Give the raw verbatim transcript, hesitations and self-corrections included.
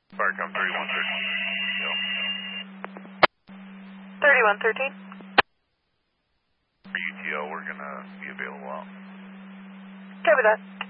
Firecom thirty-one thirteen. thirty-one thirteen. For U T O, we're going to be available out. Copy that.